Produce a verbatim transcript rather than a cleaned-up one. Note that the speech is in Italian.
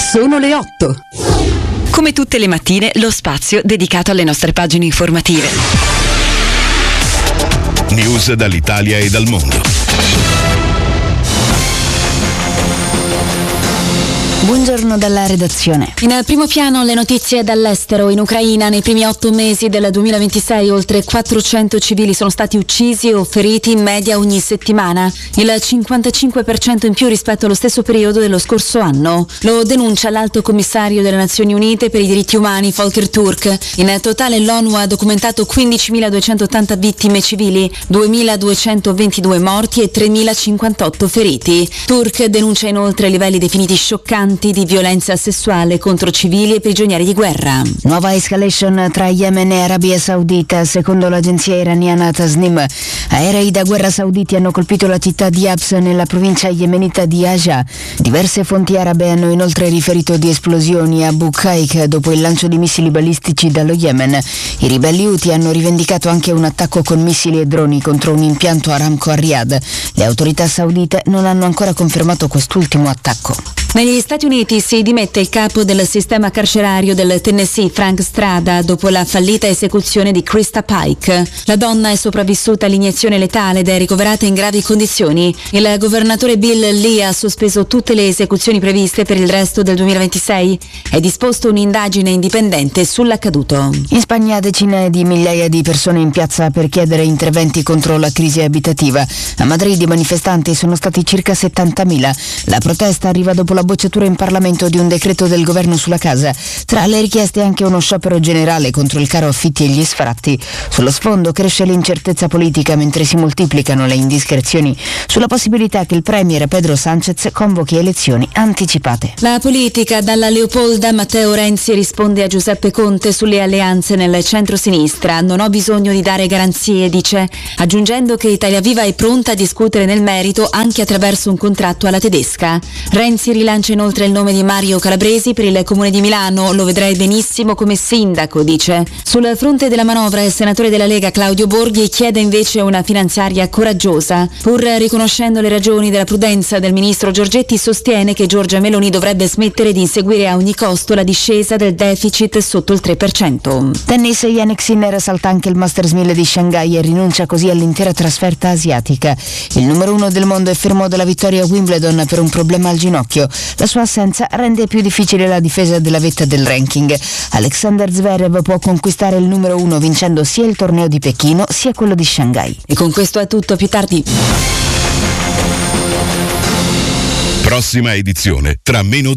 Sono le otto. Come tutte le mattine, lo spazio dedicato alle nostre pagine informative. News dall'Italia e dal mondo. Buongiorno dalla redazione. In primo piano le notizie dall'estero. In Ucraina nei primi otto mesi del duemilaventisei oltre quattrocento civili sono stati uccisi o feriti in media ogni settimana, il cinquantacinque per cento in più rispetto allo stesso periodo dello scorso anno. Lo denuncia l'Alto Commissario delle Nazioni Unite per i diritti umani Volker Turk. In totale l'ONU ha documentato quindicimiladuecentottanta vittime civili, duemiladuecentoventidue morti e tremilacinquantotto feriti. Turk denuncia inoltre livelli definiti scioccanti di violenza sessuale contro civili e prigionieri di guerra. Nuova escalation tra Yemen e Arabia Saudita. Secondo l'agenzia iraniana Tasnim, aerei da guerra sauditi hanno colpito la città di Abs nella provincia yemenita di Aja. Diverse fonti arabe hanno inoltre riferito di esplosioni a Bukhaik dopo il lancio di missili balistici dallo Yemen. I ribelli Houthi hanno rivendicato anche un attacco con missili e droni contro un impianto Aramco a Riyadh. Le autorità saudite non hanno ancora confermato quest'ultimo attacco. Negli Stati Uniti si dimette il capo del sistema carcerario del Tennessee, Frank Strada, dopo la fallita esecuzione di Krista Pike. La donna è sopravvissuta all'iniezione letale ed è ricoverata in gravi condizioni. Il governatore Bill Lee ha sospeso tutte le esecuzioni previste per il resto del duemilaventisei e disposto un'indagine indipendente sull'accaduto. In Spagna decine di migliaia di persone in piazza per chiedere interventi contro la crisi abitativa. A Madrid i manifestanti sono stati circa settantamila. La protesta arriva dopo la bocciatura in Parlamento di un decreto del governo sulla casa. Tra le richieste anche uno sciopero generale contro il caro affitti e gli sfratti. Sullo sfondo cresce l'incertezza politica mentre si moltiplicano le indiscrezioni sulla possibilità che il premier Pedro Sánchez convochi elezioni anticipate. La politica dalla Leopolda. Matteo Renzi risponde a Giuseppe Conte sulle alleanze nel centro-sinistra. Non ho bisogno di dare garanzie, dice, aggiungendo che Italia Viva è pronta a discutere nel merito anche attraverso un contratto alla tedesca. Renzi rilancia inoltre il nome di Mario Calabresi per il Comune di Milano. Lo vedrei benissimo come sindaco, dice. Sul fronte della manovra il senatore della Lega Claudio Borghi chiede invece una finanziaria coraggiosa. Pur riconoscendo le ragioni della prudenza del ministro Giorgetti, sostiene che Giorgia Meloni dovrebbe smettere di inseguire a ogni costo la discesa del deficit sotto il tre per cento. Tennis, Jannik Sinner salta anche il Masters mille di Shanghai e rinuncia così all'intera trasferta asiatica. Il numero uno del mondo è fermo dalla vittoria a Wimbledon per un problema al ginocchio. La sua assenza rende più difficile la difesa della vetta del ranking. Alexander Zverev può conquistare il numero uno vincendo sia il torneo di Pechino sia quello di Shanghai. E con questo è tutto, più tardi. Prossima edizione tra meno di